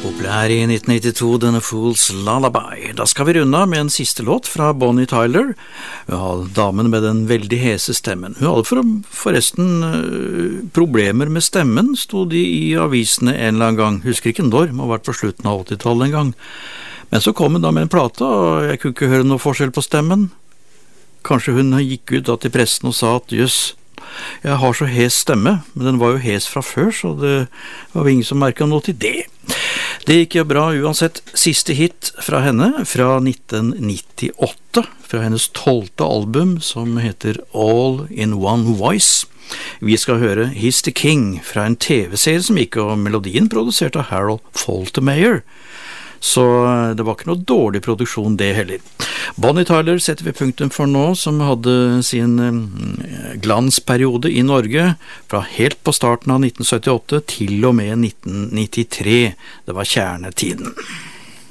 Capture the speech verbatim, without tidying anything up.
Populær i nitten nittito, denne Fool's Lullaby. Da skal vi runde med en siste låt fra Bonnie Tyler. Hun har damen med den veldig hese stemmen. Hun hadde for, forresten øh, problemer med stemmen, stod de i avisene en eller annen gang. Husker ikke når, må ha vært på slutten av åttitallet en gang. Men så kom hun da med en plate, og jeg kunne ikke høre noe forskjell på stemmen. Kanskje hun gikk ut da til pressen og sa at jøss, jeg har så hes stemme, men den var jo hes fra før, så det var jo ingen som merket noe til det. Det gikk jo bra uansett. Siste hit fra henne fra nitten nittiåtte, fra hennes tolvte album som heter All in One Voice. Vi skal høre He's the King fra en tv-serie som gikk, og melodien produsert av Harold Faltermeyer. Så det var ikke noe dårlig produksjon det heller. Bonnie Tyler setter vi punktum for nå, som hadde sin glansperiode i Norge fra helt på starten av nitten syttiåtte til og med nitten nittitre. Det var kjernetiden.